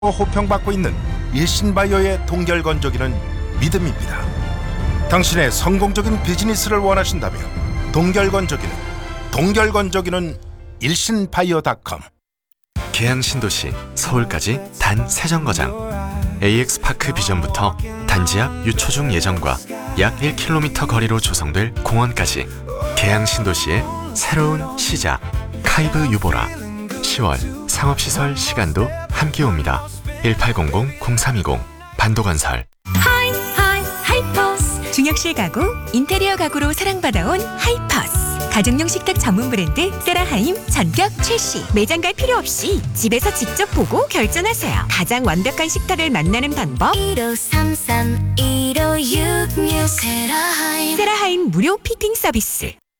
호평받고 있는 일신바이오의 동결건조기는 믿음입니다. 당신의 성공적인 비즈니스를 원하신다면 동결건조기는 일신바이오닷컴. 계양신도시 서울까지 단 3정거장, AX파크 비전부터 단지 앞 유초중 예정과 약 1km 거리로 조성될 공원까지 계양신도시의 새로운 시작. 카이브 유보라 10월 상업시설 시간도 함께 옵니다. 1800-0320 반도건설. 하이퍼스. 중역실 가구, 인테리어 가구로 사랑받아온 하이퍼스. 가정용 식탁 전문 브랜드 세라하임 전격 출시. 매장 갈 필요 없이 집에서 직접 보고 결정하세요. 가장 완벽한 식탁을 만나는 방법. 1533-1566 세라하임. 세라하임 무료 피팅 서비스.